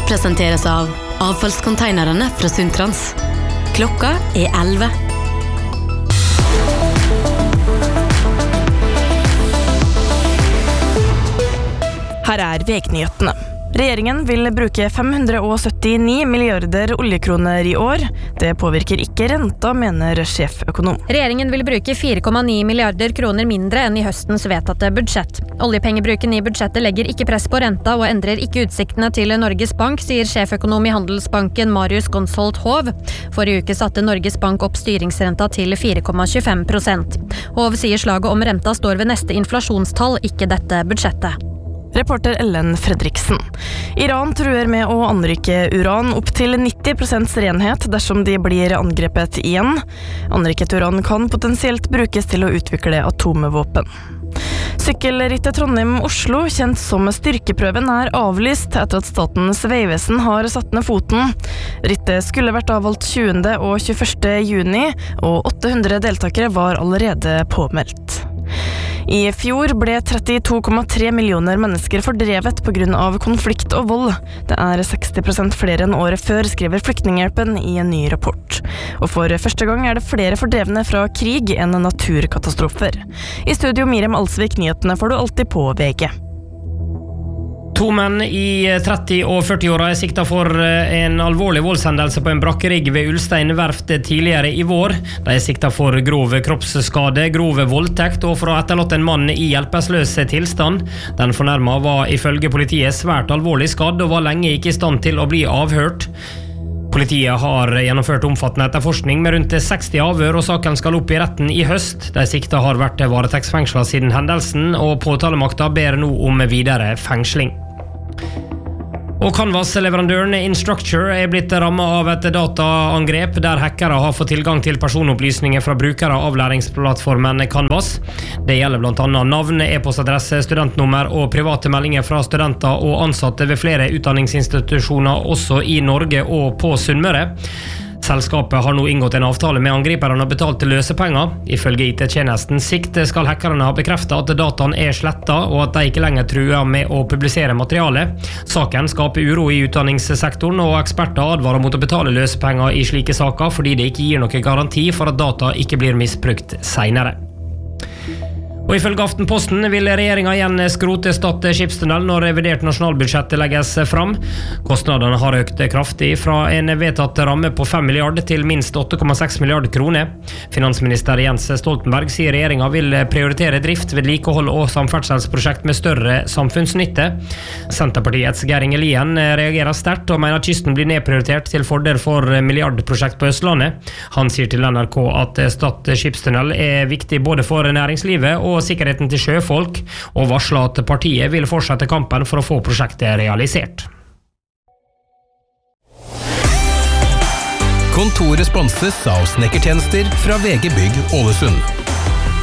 presenteres av avfallskonteinerne fra Sundtrans. Klokka 11. Her VG-nyhetene. Regjeringen vil bruke 579 milliarder oljekroner I år. Det påvirker ikke renta, mener sjeføkonom. Regjeringen vil bruke 4,9 milliarder kroner mindre enn I høstens vedtatte budsjett. Oljepengebruken I budsjettet legger ikke press på renta og endrer ikke utsiktene til Norges Bank, sier sjeføkonom I Handelsbanken Marius Gonsholt Hov. Forrige uke satte Norges Bank opp styringsrenta til 4,25%. Hov sier slaget om renta står ved neste inflasjonstall, ikke dette budsjettet. Reporter Ellen Fredriksen. Iran truer med å anrike uran opp til 90% renhet dersom de blir angrepet igjen. Anriket uran kan potensielt brukes til å utvikle atomvåpen. Sykkelrittet Trondheim-Oslo, kjent som styrkeprøven, avlyst etter at Statens vegvesen har satt ned foten. Rittet skulle vært avholdt 20. og 21. juni, og 800 deltakere var allerede påmeldt. I fjor ble 32,3 millioner mennesker fordrevet på grunn av konflikt og vold. Det 60% flere enn året før, skriver Flyktninghjelpen I en ny rapport. Og for første gang det flere fordrevne fra krig enn naturkatastrofer. I studio Miriam Alsvik, nyhetene får du alltid på VG. 2 menn I 30- og 40-åra siktet for en alvorlig voldshendelse på en brakkerigg ved Ulstein verft tidligere I vår. De siktet for grov kroppsskade, grov voldtekt og for å ha etterlatt en mann I hjelpeløs tilstand. Den fornærmede var ifølge politiet svært alvorlig skadd og var lenge ikke I stand til å bli avhørt. Politiet har gjennomført omfattende etterforskning med rundt 60 avhør, og saken skal opp I retten I høst. De sikta har vært varetektsfengslet siden hendelsen, og påtalemakta ber nå om videre fengsling. Og Canvas-leverandøren Instructure blitt rammet av et dataangrep der hackere har fått tilgang til personopplysninger fra brukere av læringsplattformen Canvas. Det gjelder blant annet navn, e-postadresse, studentnummer og private meldinger fra studenter og ansatte ved flere utdanningsinstitusjoner også I Norge og på Sunnmøre. Selskapet har nå inngått en avtale med angriperne og betalt til løsepenger. Ifølge IT-tjenesten Sikt skal hackerne ha bekreftet at dataen slettet og at de ikke lenger truer med å publisere materiale. Saken skaper uro I utdanningssektoren, og eksperter advarer mot å betale løsepenger I slike saker fordi det ikke gir noen garanti for at data ikke blir misbrukt senere. Og ifølge Aftenposten vil regjeringen igjen skrote Stad skipstunnel når revidert nasjonalbudsjett legges fram. Kostnadene har økt kraftig fra en vedtatt ramme på 5 milliarder til minst 8,6 milliarder kroner. Finansminister Jens Stoltenberg sier regjeringen vil prioritere drift, vedlikehold og samferdselsprosjekt med større samfunnsnytte. Senterpartiets Geir Inge Lien reagerer sterkt og mener kysten blir nedprioritert til fordel for milliardprosjekt på Østlandet. Han sier til NRK at Stad skipstunnel viktig både for næringslivet og sikkerheten til sjøfolk, og varsler at partiet vil fortsette kampen for å få prosjektet realisert. Kontoret sponses av snekkertjenester fra VG Bygg Ålesund.